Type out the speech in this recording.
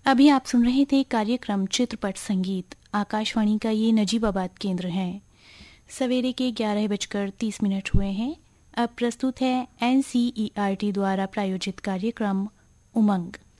अभी आप सुन रहे थे कार्यक्रम चित्रपट संगीत। आकाशवाणी का ये नजीबाबाद केंद्र है। सवेरे के 11:30 हुए हैं। अब प्रस्तुत है NCERT द्वारा प्रायोजित कार्यक्रम उमंग।